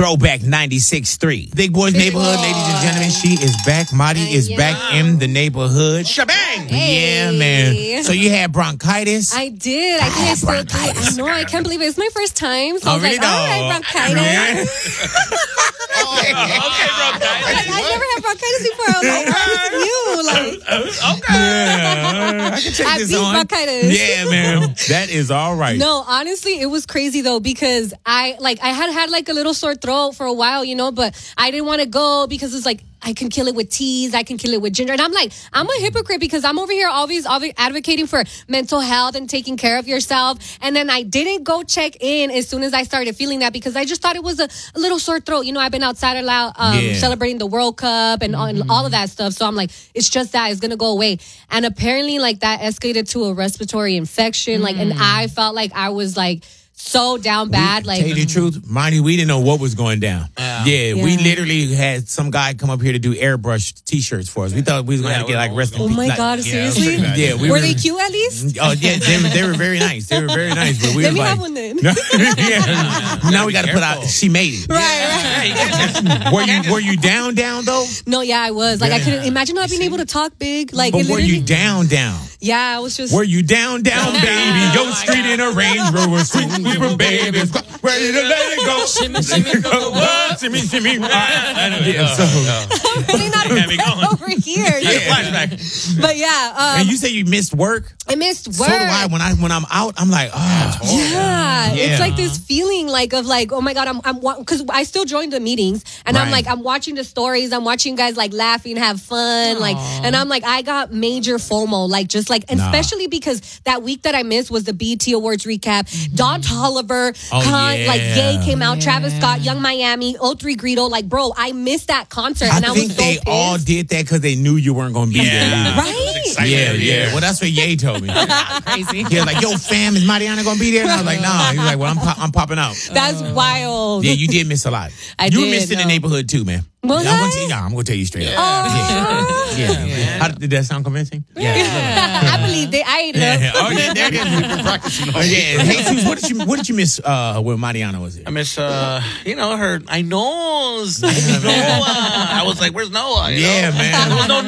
Throwback 96.3. Big Boys Neighborhood, ladies and gentlemen. She is back. Marty is back in the neighborhood. Shebang! Yeah, man. So you had bronchitis? I did. I think I still do. I know. I can't believe it. It's my first time. So I was really? like, all right, bronchitis. Okay, bronchitis. I never had bronchitis before. I was like, this is new. Okay. Yeah, I can take I this beat on. bronchitis. Yeah, man. That is all right. No, honestly, it was crazy though because I had like a little sore throat for a while, but I didn't want to go because it's like I can kill it with teas, I can kill it with ginger, and I'm like I'm a hypocrite because I'm over here always advocating for mental health and taking care of yourself, and then I didn't go check in as soon as I started feeling that because I just thought it was a little sore throat. I've been outside a lot celebrating the World Cup and all of that stuff, so I'm like it's just that it's gonna go away, and apparently like that escalated to a respiratory infection, and I felt like I was like so down bad. Tell you the truth, Marty, we didn't know what was going down. Yeah, we literally had some guy come up here to do airbrush T-shirts for us. We thought we was going to get like rest in Oh peace. my God, seriously? Yeah, were they cute at least? Oh yeah, they were very nice. They were very nice. But we Let was me like, have one then. Now we got to put out. She made it. Right. Were you down though? No, yeah, I was. Like I couldn't imagine not being able to talk big. Like, But were you down? Yeah, I was just. Were you down, baby? Yo, street in a Range Rover, sweet baby, ready to let it go. Shimmy, shimmy, go, what? Shimmy, shimmy. Yeah, So, I'm really not over here. Flashback. But yeah, and you say you missed work? I missed work. So do I. When I'm out, I'm like, Yeah, Yeah. it's like this feeling like oh my God, I'm because I still join the meetings and I'm Right. like I'm watching the stories, I'm watching guys like laughing, have fun, like, and I'm like I got major FOMO, like just like, and especially because that week that I missed was the BET Awards recap. Don Toliver, like Ye came out, Travis Scott, Young Miami, O3 Greedo, like bro, I missed that concert and I I was think so they pissed. all did that because they knew you weren't going to be there. Right? Yeah. Well, that's what Ye told me. Crazy. He was like, "Yo, fam, is Mariana going to be there?" And I was like, "Nah." He was like, "Well, I'm popping out." That's wild. Yeah, you did miss a lot. I you did, missed in the no. neighborhood too, man. Was I'm I? going to tell you straight up. Oh. Yeah. How, did that sound convincing? I believe they. I ate it up. Oh, yeah, there it is. We've been practicing. Yeah. Hey, Sus, what did you miss when Mariana was there? I miss, her. I know. I was like, where's Noah? Yeah, man. There was no